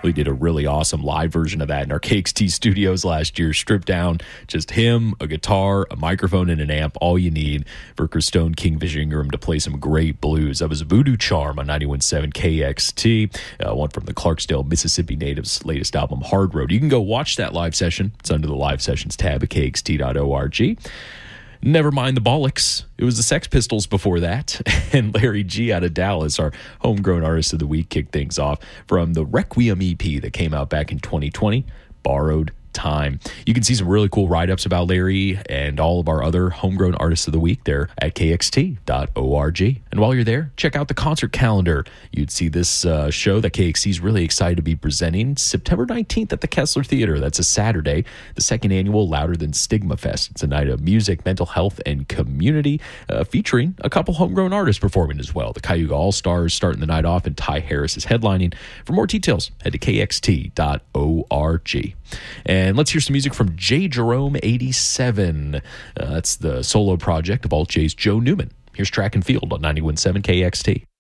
We did a really awesome live version of that in our KXT studios last year, stripped down, just him, a guitar, a microphone, and an amp, all you need for Christone Kingfish Ingram to play some great blues. That was Voodoo Charm on 91.7 KXT, one from the Clarksdale, Mississippi natives' latest album, Hard Road. You can go watch that live session. It's under the Live Sessions tab at kxt.org. Never mind the Bollocks. It was the Sex Pistols before that. And Larry G out of Dallas, our homegrown artist of the week, kicked things off from the Requiem EP that came out back in 2020, Borrowed Time. You can see some really cool write-ups about Larry and all of our other homegrown artists of the week there at kxt.org. And while you're there, check out the concert calendar. You'd see this show that KXT is really excited to be presenting September 19th at the Kessler Theater. That's a Saturday, the second annual Louder Than Stigma Fest. It's a night of music, mental health, and community, featuring a couple homegrown artists performing as well. The Cayuga All-Stars starting the night off, and Ty Harris is headlining. For more details, head to kxt.org. And let's hear some music from J. Jerome 87. That's the solo project of Alt J's Joe Newman. Here's Track and Field on 91.7 KXT.